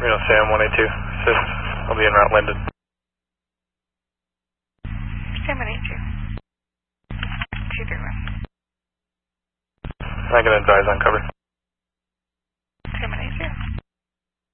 Reno Sam 182, assist. I'll be en route Linden. Sam 182. 231. I'm going to advise on cover.